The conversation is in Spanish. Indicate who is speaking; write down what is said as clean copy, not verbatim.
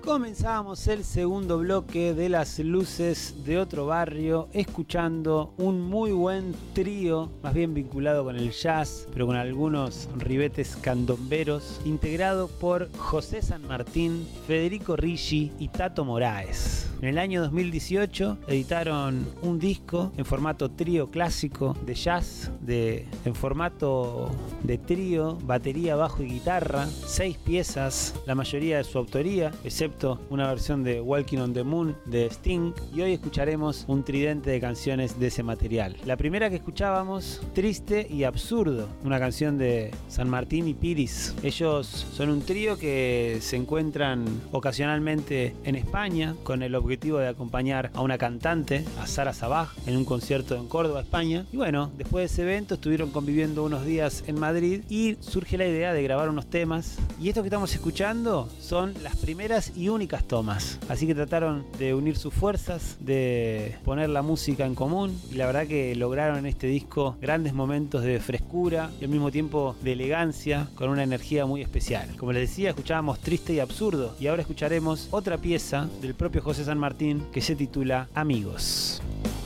Speaker 1: Comenzamos el segundo bloque de Las Luces de Otro Barrio escuchando un muy buen trío, más bien vinculado con el jazz, pero con algunos ribetes candomberos, integrado por José San Martín, Federico Ricci y Tato Moraes. En el año 2018 editaron un disco en formato trío clásico de jazz, en formato de trío, batería, bajo y guitarra, 6 piezas, la mayoría de su autoría, excepto una versión de Walking on the Moon de Sting, y hoy escucharemos un tridente de canciones de ese material. La primera que escuchábamos, Triste y Absurdo, una canción de San Martín y Piris. Ellos son un trío que se encuentran ocasionalmente en España con el objetivo de acompañar a una cantante, a Sara Sabaj, en un concierto en Córdoba, España. Y bueno, después de ese evento estuvieron conviviendo unos días en Madrid y surge la idea de grabar unos temas. Y esto que estamos escuchando son las primeras y únicas tomas. Así que trataron de unir sus fuerzas, de poner la música en común, y la verdad que lograron en este disco grandes momentos de frescura y al mismo tiempo de elegancia, con una energía muy especial. Como les decía, escuchábamos Triste y Absurdo, y ahora escucharemos otra pieza del propio José San Martín que se titula Amigos.